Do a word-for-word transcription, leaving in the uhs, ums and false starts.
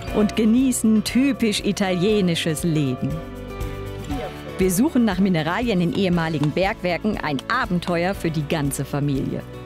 und genießen typisch italienisches Leben. Wir suchen nach Mineralien in ehemaligen Bergwerken, ein Abenteuer für die ganze Familie.